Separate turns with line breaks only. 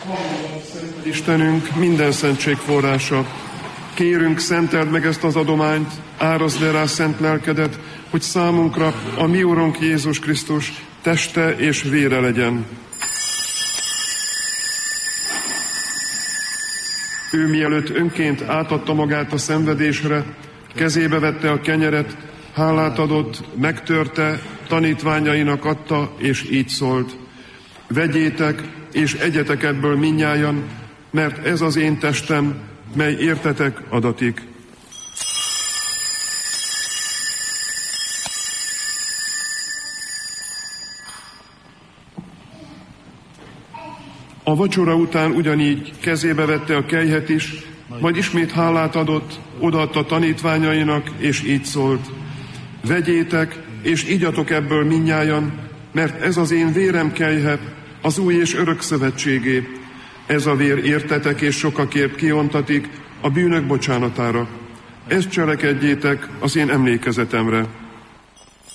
Istenünk, minden szentség forrása, kérünk, szenteld meg ezt az adományt, árazd le rá szent lelkedet, hogy számunkra a mi Urunk Jézus Krisztus teste és vére legyen. Ő mielőtt önként átadta magát a szenvedésre, kezébe vette a kenyeret, hálát adott, megtörte, tanítványainak adta, és így szólt: vegyétek, és egyetek ebből mindnyájan, mert ez az én testem, mely értetek adatik. A vacsora után ugyanígy kezébe vette a kelyhet is, majd ismét hálát adott, odaadta tanítványainak, és így szólt: vegyétek, és igyatok ebből mindnyájan, mert ez az én vérem kelyhe, az új és örök szövetségé. Ez a vér értetek és sokakért kiontatik a bűnök bocsánatára. Ezt cselekedjétek az én emlékezetemre.